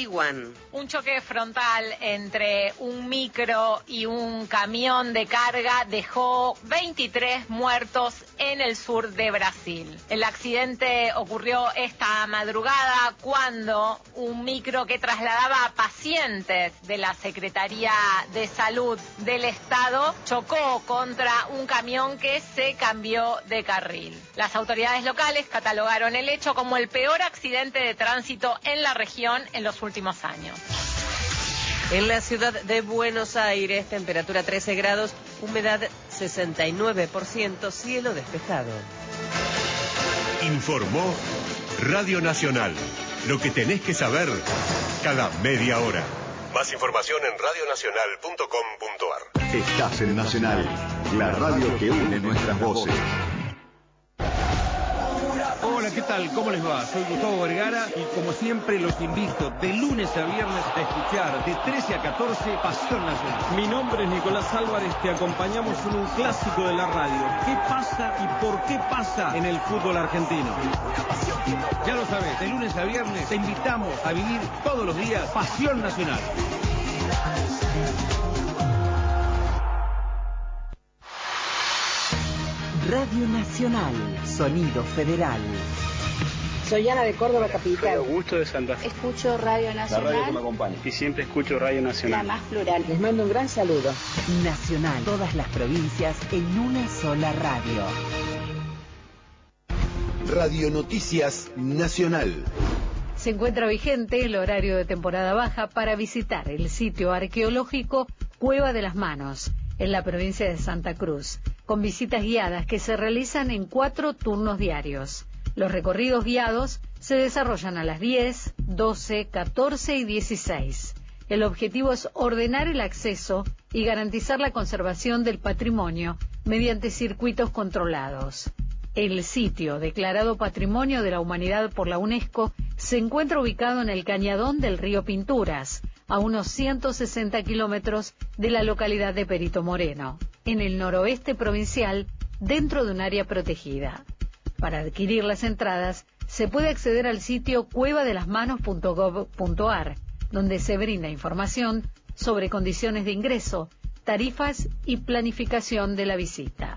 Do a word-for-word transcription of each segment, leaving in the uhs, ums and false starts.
Taiwán. Un choque frontal entre un micro y un camión de carga dejó veintitrés muertos en el sur de Brasil. El accidente ocurrió esta madrugada cuando un micro que trasladaba a pacientes de la Secretaría de Salud del Estado chocó contra un camión que se cambió de carril. Las autoridades locales catalogaron el hecho como el peor accidente de tránsito en la región en los últimos años. En la ciudad de Buenos Aires, temperatura trece grados, humedad sesenta y nueve por ciento, cielo despejado. Informó Radio Nacional. Lo que tenés que saber cada media hora. Más información en radio nacional punto com punto a r. Estás en Nacional, la radio que une nuestras voces. Hola, ¿qué tal? ¿Cómo les va? Soy Gustavo Vergara y como siempre los invito de lunes a viernes a escuchar de trece a catorce Pasión Nacional. Mi nombre es Nicolás Álvarez, te acompañamos en un clásico de la radio. ¿Qué pasa y por qué pasa en el fútbol argentino? Ya lo sabes, de lunes a viernes te invitamos a vivir todos los días Pasión Nacional. Radio Nacional, sonido federal. Soy Ana de Córdoba Capital. Soy Augusto de Santa Fe. Escucho Radio Nacional. La radio que me acompaña. Y siempre escucho Radio Nacional. La más plural. Les mando un gran saludo. Nacional, todas las provincias en una sola radio. Radio Noticias Nacional. Se encuentra vigente el horario de temporada baja para visitar el sitio arqueológico Cueva de las Manos, en la provincia de Santa Cruz, con visitas guiadas que se realizan en cuatro turnos diarios. Los recorridos guiados se desarrollan a las diez, doce, catorce y dieciséis. El objetivo es ordenar el acceso y garantizar la conservación del patrimonio mediante circuitos controlados. El sitio, declarado Patrimonio de la Humanidad por la UNESCO, se encuentra ubicado en el cañadón del río Pinturas, a unos ciento sesenta kilómetros de la localidad de Perito Moreno, en el noroeste provincial, dentro de un área protegida. Para adquirir las entradas, se puede acceder al sitio cueva de las manos punto gob punto a r, donde se brinda información sobre condiciones de ingreso, tarifas y planificación de la visita.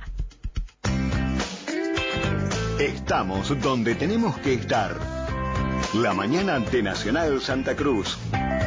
Estamos donde tenemos que estar. La mañana de Nacional Santa Cruz.